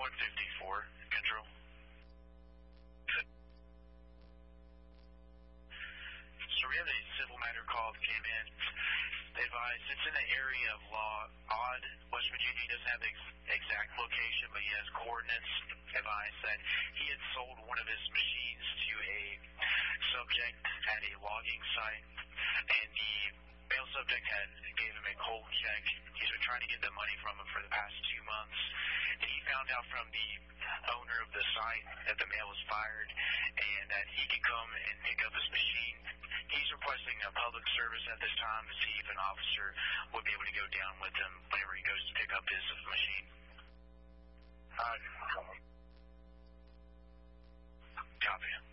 154, control. So we have a civil matter call that came in. They advised it's in the area of law. Odd, West Virginia doesn't have the exact location, but he has coordinates. Advised that he had sold one of his machines to a subject at a logging site, and the mail subject gave him a cold check. He's been trying to get the money from him for the past 2 months, and he found out from the owner of the site that the mail was fired and that he could come and pick up his machine. He's requesting a public service at this time to see if an officer would be able to go down with him whenever he goes to pick up his machine. Copy.